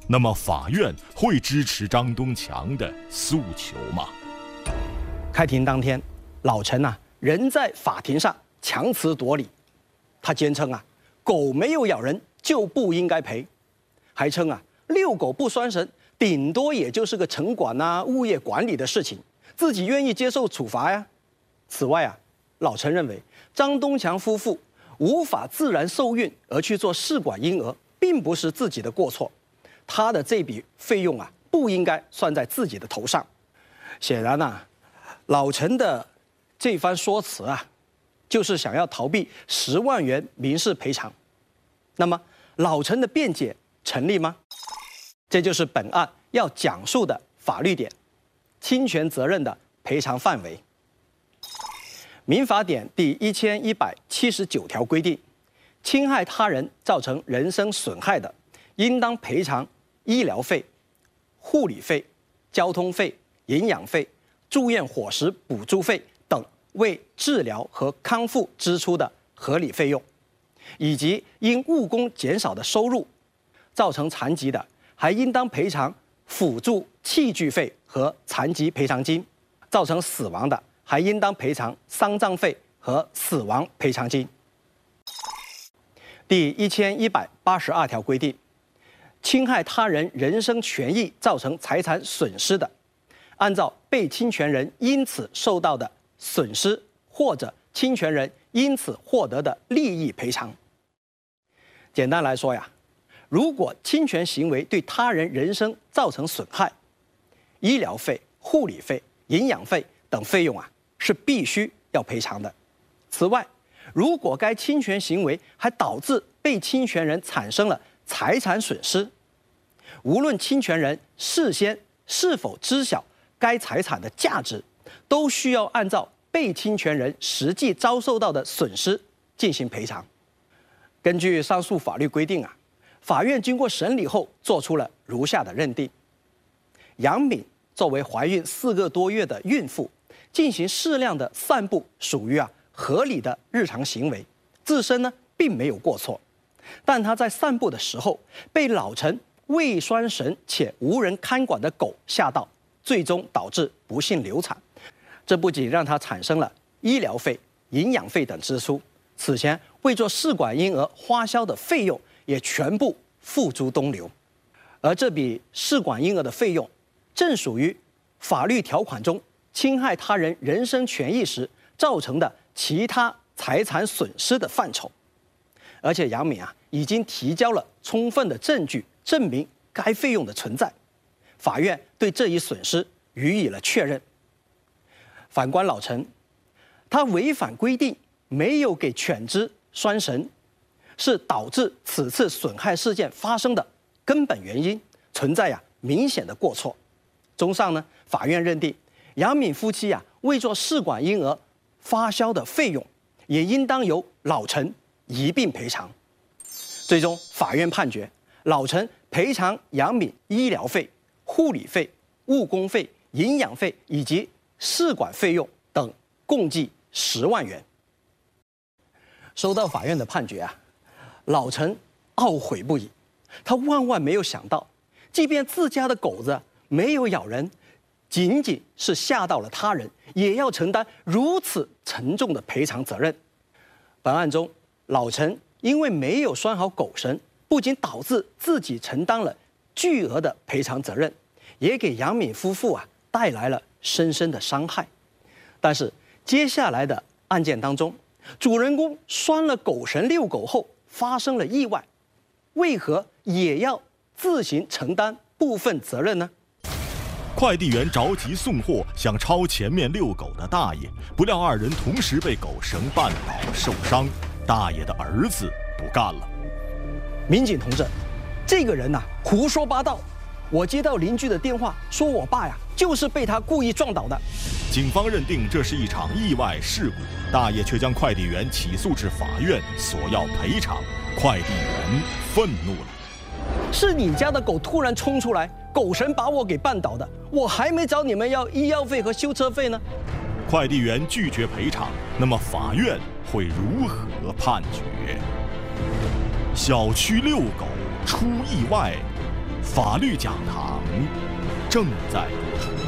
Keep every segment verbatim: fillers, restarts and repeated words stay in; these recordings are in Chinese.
那么法院会支持张东强的诉求吗？ 开庭当天，老陈啊人在法庭上强词夺理，他坚称啊狗没有咬人就不应该赔，还称啊遛狗不拴绳，顶多也就是个城管啊物业管理的事情，自己愿意接受处罚呀。此外啊，老陈认为张东强夫妇无法自然受孕而去做试管婴儿，并不是自己的过错，他的这笔费用啊不应该算在自己的头上。显然啊，老陈的这番说辞啊，就是想要逃避十万元民事赔偿。那么，老陈的辩解成立吗？这就是本案要讲述的法律点：侵权责任的赔偿范围。民法典第一千一百七十九条规定，侵害他人造成人身损害的，应当赔偿医疗费、护理费、交通费、营养费、住院伙食补助费等为治疗和康复支出的合理费用，以及因误工减少的收入造成残疾的，还应当赔偿辅助器具费和残疾赔偿金；造成死亡的，还应当赔偿丧葬费和死亡赔偿金。第一千一百八十二条规定，侵害他人人身权益造成财产损失的，按照被侵权人因此受到的损失或者侵权人因此获得的利益赔偿。简单来说呀，如果侵权行为对他人人身造成损害，医疗费、护理费、营养费等费用啊是必须要赔偿的。此外，如果该侵权行为还导致被侵权人产生了财产损失，无论侵权人事先是否知晓该财产的价值，都需要按照被侵权人实际遭受到的损失进行赔偿。根据上述法律规定啊，法院经过审理后做出了如下的认定：杨敏作为怀孕四个多月的孕妇，进行适量的散步属于啊合理的日常行为，自身呢并没有过错。但她在散步的时候被老陈未拴绳且无人看管的狗吓到，最终导致不幸流产。这不仅让她产生了医疗费、营养费等支出，此前为做试管婴儿花销的费用也全部付诸东流。而这笔试管婴儿的费用，正属于法律条款中侵害他人人身权益时造成的其他财产损失的范畴。而且杨敏啊已经提交了充分的证据证明该费用的存在，法院对这一损失予以了确认。反观老陈，他违反规定没有给犬只拴绳，是导致此次损害事件发生的根本原因，存在呀明显的过错。综上呢，法院认定杨敏夫妻呀为做试管婴儿花销的费用，也应当由老陈一并赔偿。最终，法院判决老陈赔偿杨敏医疗费、护理费、误工费、营养费以及试管费用等共计十万元。收到法院的判决啊，老陈懊悔不已，他万万没有想到，即便自家的狗子没有咬人，仅仅是吓到了他人，也要承担如此沉重的赔偿责任。本案中，老陈因为没有拴好狗绳，不仅导致自己承担了巨额的赔偿责任，也给杨敏夫妇啊带来了深深的伤害。但是接下来的案件当中，主人公拴了狗绳遛狗后发生了意外，为何也要自行承担部分责任呢？ 快递员着急送货，想超前面遛狗的大爷，不料二人同时被狗绳绊倒受伤。大爷的儿子不干了：“ 民警同志，这个人呐、啊、胡说八道！我接到邻居的电话，说我爸呀就是被他故意撞倒的。” 警方认定这是一场意外事故，大爷却将快递员起诉至法院，索要赔偿。快递员愤怒了：“ 是你家的狗突然冲出来，狗绳把我给绊倒的，我还没找你们要医药费和修车费呢。” 快递员拒绝赔偿，那么法院会如何判决？小区遛狗出意外， 法律讲堂正在播出。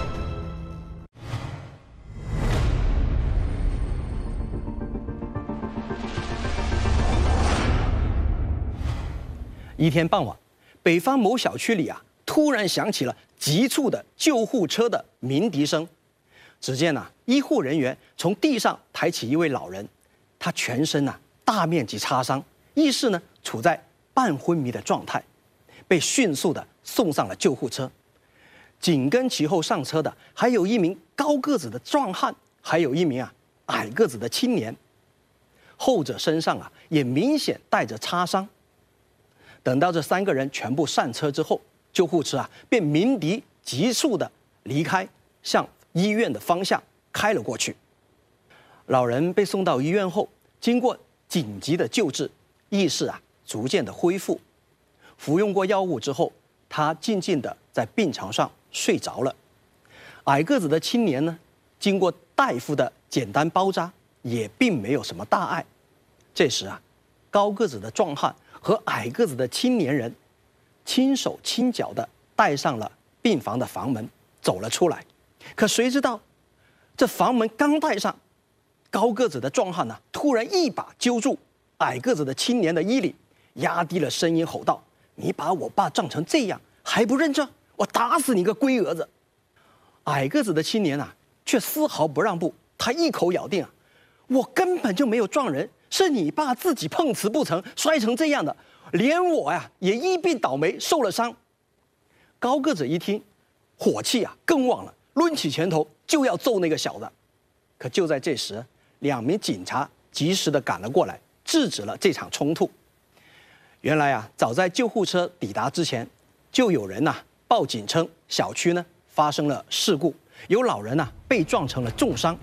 一天傍晚，北方某小区里啊，突然响起了急促的救护车的鸣笛声。只见呐、啊，医护人员从地上抬起一位老人，他全身呐、啊、大面积擦伤，意识呢处在半昏迷的状态，被迅速的送上了救护车。紧跟其后上车的还有一名高个子的壮汉，还有一名啊矮个子的青年，后者身上啊也明显带着擦伤。等到这三个人全部上车之后，救护车啊便鸣笛急速的离开，向医院的方向开了过去。老人被送到医院后，经过紧急的救治，意识啊逐渐的恢复。服用过药物之后，他静静的在病床上睡着了。矮个子的青年呢，经过大夫的简单包扎，也并没有什么大碍。这时啊，高个子的壮汉和矮个子的青年人轻手轻脚地带上了病房的房门，走了出来。可谁知道，这房门刚带上，高个子的壮汉呢、啊，突然一把揪住矮个子的青年的衣领，压低了声音吼道：“你把我爸撞成这样，还不认账？我打死你个龟儿子！”矮个子的青年啊，却丝毫不让步，他一口咬定啊：“我根本就没有撞人。是你爸自己碰瓷不成，摔成这样的，连我呀也一并倒霉，受了伤。”高个子一听，火气啊更旺了，抡起拳头就要揍那个小子。可就在这时，两名警察及时的赶了过来，制止了这场冲突。原来啊，早在救护车抵达之前，就有人呐、啊、报警称小区呢发生了事故，有老人呐、啊、被撞成了重伤。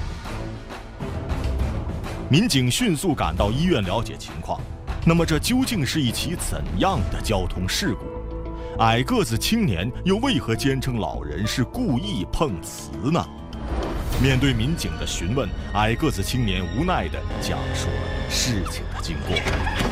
民警迅速赶到医院了解情况。那么这究竟是一起怎样的交通事故？矮个子青年又为何坚称老人是故意碰瓷呢？面对民警的询问，矮个子青年无奈地讲述了事情的经过。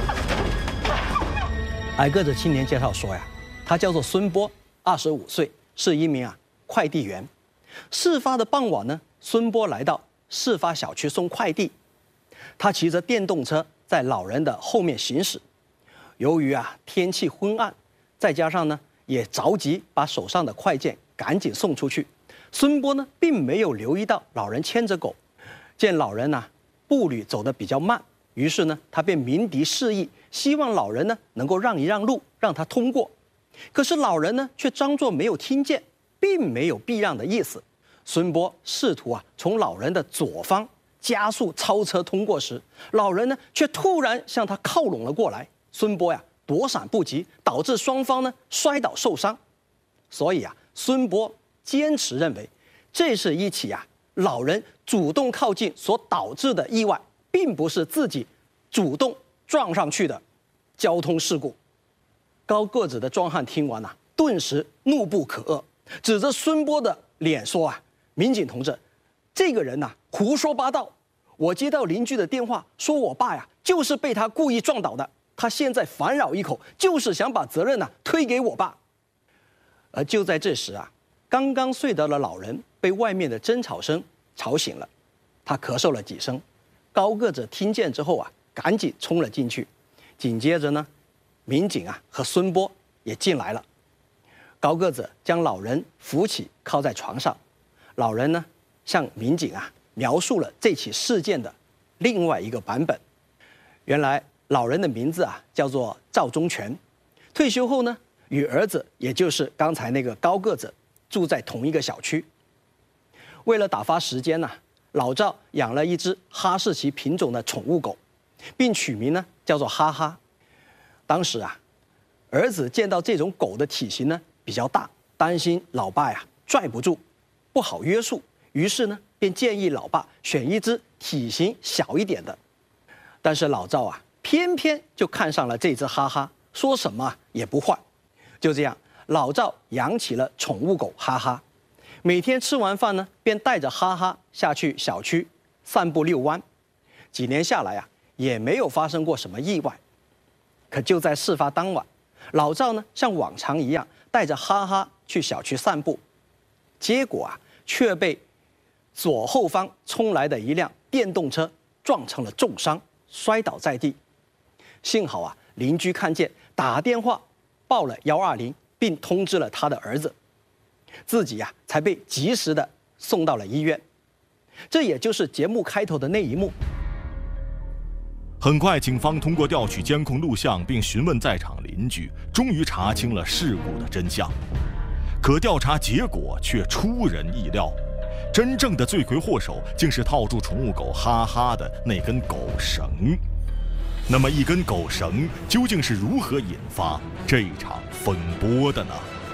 矮个子青年介绍说呀，他叫做孙波，二十五岁，是一名啊快递员。事发的傍晚呢，孙波来到事发小区送快递。他骑着电动车在老人的后面行驶，由于啊天气昏暗，再加上呢也着急把手上的快件赶紧送出去，孙波呢并没有留意到老人牵着狗，见老人呢、啊、步履走得比较慢，于是呢他便鸣笛示意，希望老人呢能够让一让路，让他通过。可是老人呢却装作没有听见，并没有避让的意思。孙波试图啊从老人的左方加速超车通过时，老人呢却突然向他靠拢了过来，孙波呀躲闪不及，导致双方呢摔倒受伤。所以啊，孙波坚持认为这是一起啊老人主动靠近所导致的意外，并不是自己主动撞上去的交通事故。高个子的壮汉听完啊，顿时怒不可遏，指着孙波的脸说啊：“民警同志，这个人呐、啊、胡说八道！我接到邻居的电话，说我爸呀就是被他故意撞倒的，他现在反咬一口，就是想把责任呢、啊、推给我爸。”而就在这时啊，刚刚睡着的老人被外面的争吵声吵醒了，他咳嗽了几声。高个子听见之后啊，赶紧冲了进去。紧接着呢，民警啊和孙波也进来了。高个子将老人扶起，靠在床上。老人呢向民警啊描述了这起事件的另外一个版本。原来老人的名字啊叫做赵忠全，退休后呢与儿子，也就是刚才那个高个子，住在同一个小区。为了打发时间呢、啊，老赵养了一只哈士奇品种的宠物狗，并取名呢叫做哈哈。当时啊，儿子见到这种狗的体型呢比较大，担心老爸呀拽不住，不好约束，于是呢便建议老爸选一只体型小一点的。但是老赵啊偏偏就看上了这只哈哈，说什么也不换。就这样，老赵养起了宠物狗哈哈，每天吃完饭呢，便带着哈哈下去小区散步遛弯。几年下来啊，也没有发生过什么意外。可就在事发当晚， 老赵呢像往常一样带着哈哈去小区散步，结果啊却被左后方冲来的一辆电动车撞成了重伤，摔倒在地。幸好啊邻居看见，打电话报了一二零，并通知了他的儿子，自己呀、啊、才被及时的送到了医院。这也就是节目开头的那一幕。 很快，警方通过调取监控录像并询问在场邻居，终于查清了事故的真相。可调查结果却出人意料，真正的罪魁祸首竟是套住宠物狗哈哈的那根狗绳。那么，一根狗绳究竟是如何引发这场风波的呢？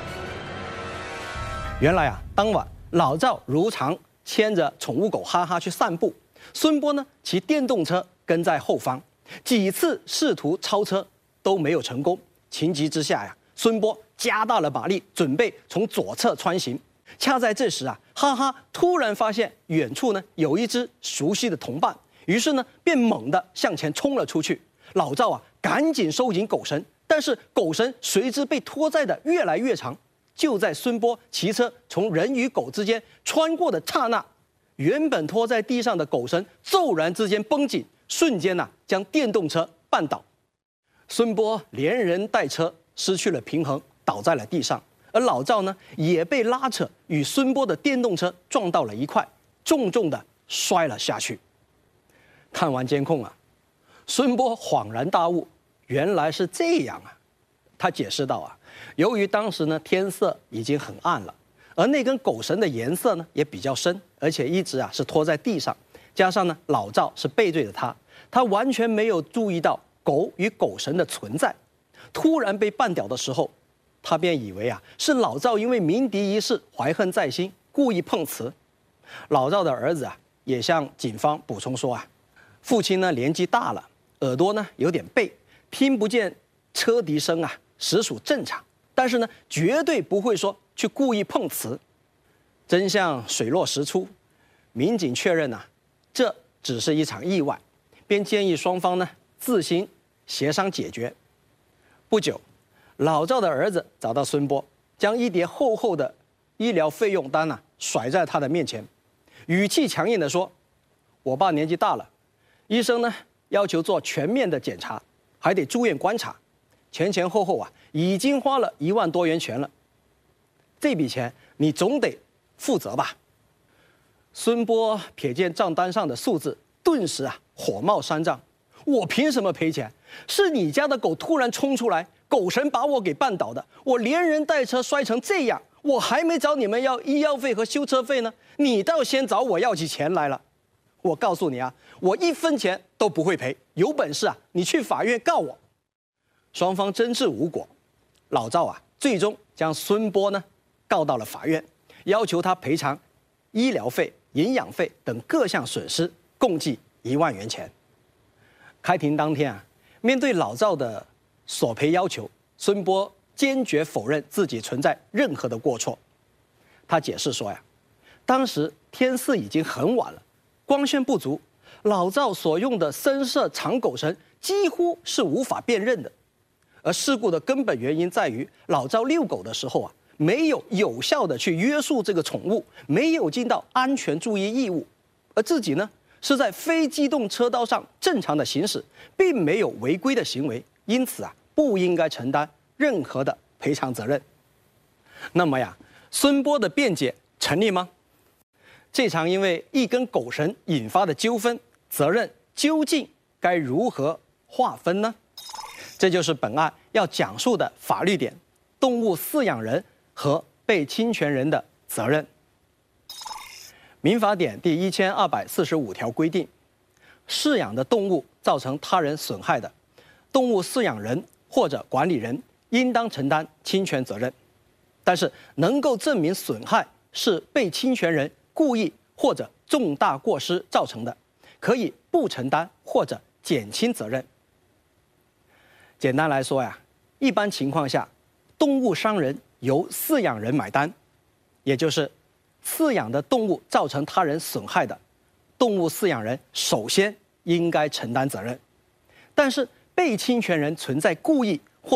原来啊，当晚老赵如常牵着宠物狗哈哈去散步，孙波呢骑电动车跟在后方，几次试图超车都没有成功。情急之下呀，孙波加大了马力，准备从左侧穿行。恰在这时啊，哈哈突然发现远处呢有一只熟悉的同伴，于是呢便猛地向前冲了出去。老赵啊赶紧收紧狗绳，但是狗绳随之被拖载的越来越长。就在孙波骑车从人与狗之间穿过的刹那，原本拖在地上的狗绳骤然之间绷紧，瞬间呐、啊、将电动车绊倒。孙波连人带车失去了平衡，倒在了地上。而老赵呢也被拉扯，与孙波的电动车撞到了一块，重重的摔了下去。看完监控啊，孙波恍然大悟，原来是这样啊。他解释道啊，由于当时呢天色已经很暗了，而那根狗绳的颜色呢也比较深，而且一直啊是拖在地上，加上呢老赵是背对着他，他完全没有注意到狗与狗绳的存在。突然被绊倒的时候，他便以为啊是老赵因为鸣笛一事怀恨在心，故意碰瓷。老赵的儿子啊也向警方补充说啊，父亲呢年纪大了，耳朵呢有点背，听不见车笛声啊，实属正常。但是呢，绝对不会说去故意碰瓷。真相水落石出，民警确认啊，这只是一场意外，便建议双方呢自行协商解决。不久，老赵的儿子找到孙波，将一叠厚厚的医疗费用单啊甩在他的面前，语气强硬地说：“我爸年纪大了，医生呢要求做全面的检查，还得住院观察，前前后后啊已经花了一万多元钱了，这笔钱你总得负责吧？”孙波瞥见账单上的数字，顿时啊火冒三丈：“我凭什么赔钱？是你家的狗突然冲出来，狗绳把我给绊倒的，我连人带车摔成这样，我还没找你们要医药费和修车费呢，你倒先找我要起钱来了。我告诉你啊，我一分钱都不会赔，有本事啊你去法院告我。”双方争执无果，老赵啊最终将孙波呢告到了法院，要求他赔偿医疗费、营养费等各项损失，共计一万元钱。开庭当天啊，面对老赵的索赔要求，孙波坚决否认自己存在任何的过错。他解释说呀，当时天色已经很晚了，光线不足，老赵所用的深色长狗绳几乎是无法辨认的。而事故的根本原因在于老赵遛狗的时候啊，没有有效的去约束这个宠物，没有尽到安全注意义务，而自己呢是在非机动车道上正常的行驶，并没有违规的行为，因此啊不应该承担任何的赔偿责任。那么呀，孙波的辩解成立吗？这场因为一根狗绳引发的纠纷，责任究竟该如何划分呢？这就是本案要讲述的法律点：动物饲养人和被侵权人的责任。民法典第一千二百四十五条规定，饲养的动物造成他人损害的，动物饲养人或者管理人应当承担侵权责任。但是，能够证明损害是被侵权人故意或者重大过失造成的，可以不承担或者减轻责任。简单来说呀，一般情况下，动物伤人由饲养人买单，也就是饲养的动物造成他人损害的，动物饲养人首先应该承担责任。但是被侵权人存在故意或者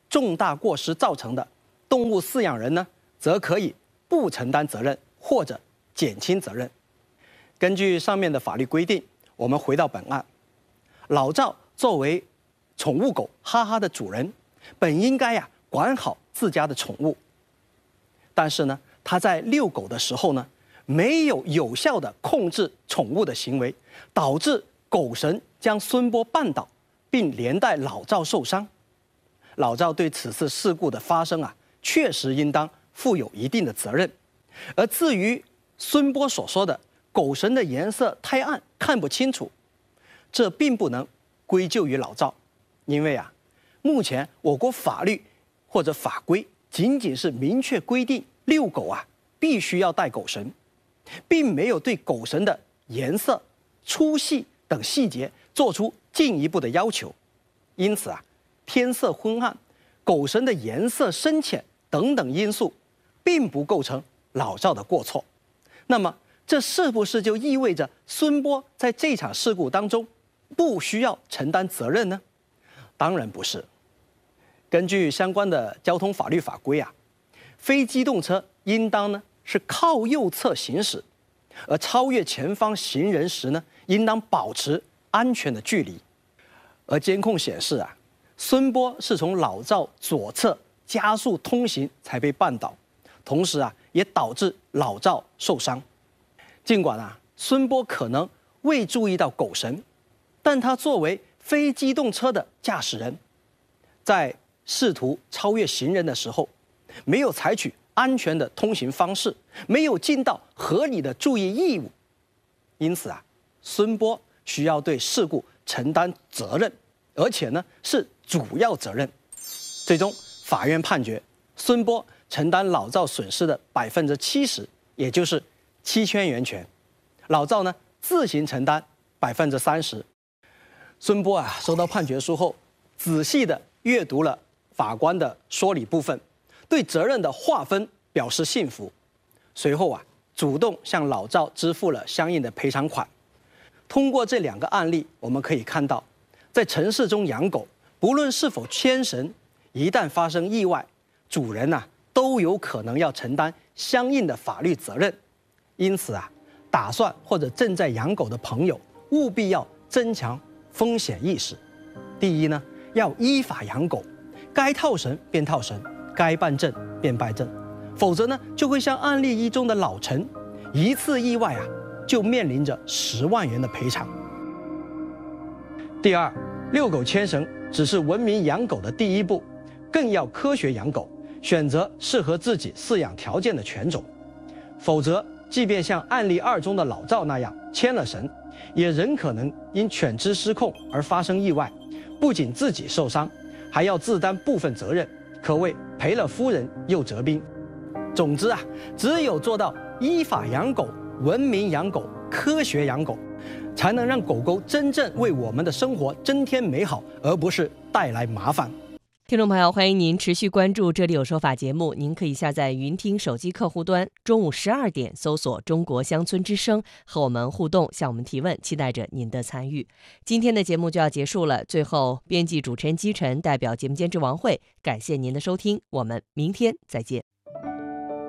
重大过失造成的，动物饲养人呢，则可以不承担责任或者减轻责任。根据上面的法律规定，我们回到本案，老赵作为宠物狗哈哈的主人，本应该呀管好自家的宠物，但是呢，他在遛狗的时候呢，没有有效的控制宠物的行为，导致狗绳将孙波绊倒，并连带老赵受伤。老赵对此次事故的发生啊，确实应当负有一定的责任。而至于孙波所说的狗绳的颜色太暗看不清楚，这并不能归咎于老赵，因为啊，目前我国法律或者法规仅仅是明确规定遛狗啊必须要带狗绳，并没有对狗绳的颜色、粗细等细节做出进一步的要求。因此啊，天色昏暗、狗绳的颜色深浅等等因素，并不构成老赵的过错。那么，这是不是就意味着孙波在这场事故当中不需要承担责任呢？当然不是。根据相关的交通法律法规啊，非机动车应当呢是靠右侧行驶，而超越前方行人时呢，应当保持安全的距离。而监控显示啊，孙波是从老赵左侧加速通行才被绊倒，同时啊，也导致老赵受伤。尽管啊，孙波可能未注意到狗绳，但他作为非机动车的驾驶人，在试图超越行人的时候，没有采取安全的通行方式，没有尽到合理的注意义务，因此啊，孙波需要对事故承担责任，而且呢是主要责任。最终，法院判决孙波承担老赵损失的百分之七十，也就是七千元钱，老赵呢自行承担百分之三十。孙波啊，收到判决书后，仔细的阅读了法官的说理部分，对责任的划分表示信服。随后啊，主动向老赵支付了相应的赔偿款。通过这两个案例，我们可以看到，在城市中养狗，不论是否牵绳，一旦发生意外，主人呐、啊、都有可能要承担相应的法律责任。因此啊，打算或者正在养狗的朋友，务必要增强风险意识。第一呢，要依法养狗，该套绳便套绳，该办证便办证，否则呢，就会像案例一中的老陈，一次意外啊，就面临着十万元的赔偿。第二，遛狗牵绳只是文明养狗的第一步，更要科学养狗，选择适合自己饲养条件的犬种，否则，即便像案例二中的老赵那样牵了绳，也仍可能因犬只失控而发生意外，不仅自己受伤，还要自担部分责任，可谓赔了夫人又折兵。总之啊，只有做到依法养狗、文明养狗、科学养狗，才能让狗狗真正为我们的生活增添美好，而不是带来麻烦。 听众朋友，欢迎您持续关注《这里有说法》节目。您可以下载云听手机客户端，中午十二点搜索“中国乡村之声”，和我们互动，向我们提问，期待着您的参与。今天的节目就要结束了，最后，编辑主持人姬晨代表节目监制王慧，感谢您的收听，我们明天再见。